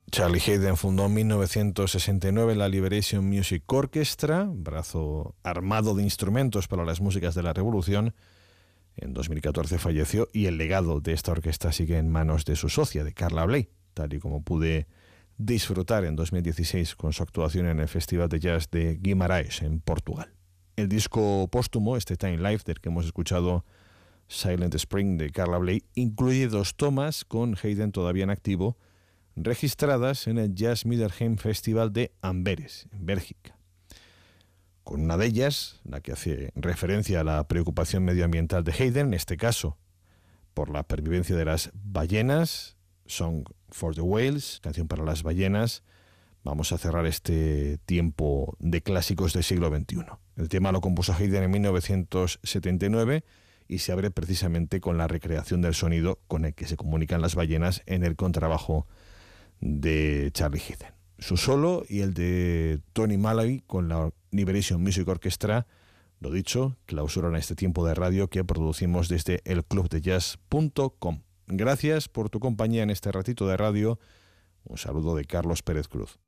Charlie Haydn fundó en 1969 la Liberation Music Orchestra, brazo armado de instrumentos para las músicas de la Revolución. En 2014 falleció y el legado de esta orquesta sigue en manos de su socia, de Carla Bley, tal y como pude disfrutar en 2016 con su actuación en el Festival de Jazz de Guimarães, en Portugal. El disco póstumo, este Time Life, del que hemos escuchado Silent Spring de Carla Bley, incluye 2 tomas con Haydn todavía en activo, registradas en el Jazz Middelheim Festival de Amberes, en Bélgica. Con una de ellas, la que hace referencia a la preocupación medioambiental de Haydn, en este caso por la pervivencia de las ballenas, Song for the Whales, canción para las ballenas, vamos a cerrar este tiempo de clásicos del siglo XXI. El tema lo compuso Haydn en 1979 y se abre precisamente con la recreación del sonido con el que se comunican las ballenas en el contrabajo de Charlie Haydn. Su solo y el de Tony Malaby con la Liberation Music Orchestra, lo dicho, clausuran este tiempo de radio que producimos desde elclubdejazz.com. Gracias por tu compañía en este ratito de radio. Un saludo de Carlos Pérez Cruz.